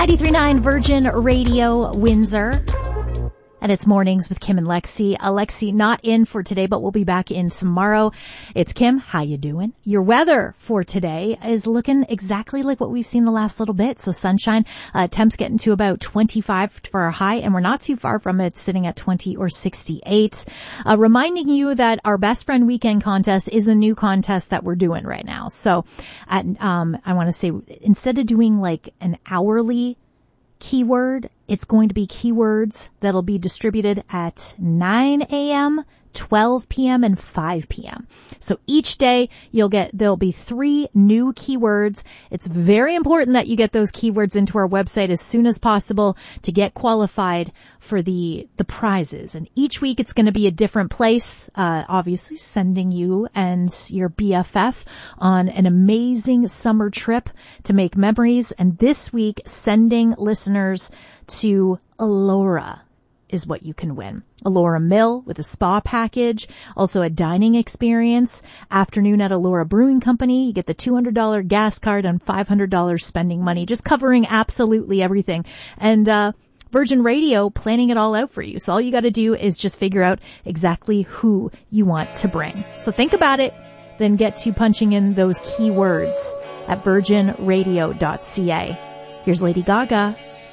93.9 Virgin Radio, Windsor. And it's Mornings with Kim and Lexi. Lexi not in for today, but we'll be back in tomorrow. It's Kim. How you doing? Your weather for today is looking exactly like what we've seen the last little bit. So sunshine, temps getting to about 25 for our high, and we're not too far from it, sitting at 20 or 68. Reminding you that our Best Friend Weekend contest is a new contest that we're doing right now. So I want to say, instead of doing like an hourly keyword, it's going to be keywords that'll be distributed at 9 a.m., 12 p.m., and 5 p.m. So each day there'll be 3 new keywords. It's very important that you get those keywords into our website as soon as possible to get qualified for the prizes. And each week it's going to be a different place, obviously sending you and your BFF on an amazing summer trip to make memories. And this week, sending listeners to Elora is what you can win. Elora Mill with a spa package, also a dining experience, afternoon at Elora Brewing Company. You get the $200 gas card and $500 spending money, just covering absolutely everything. And Virgin Radio planning it all out for you. So all you got to do is just figure out exactly who you want to bring. So think about it, then get to punching in those keywords at virginradio.ca. Here's Lady Gaga.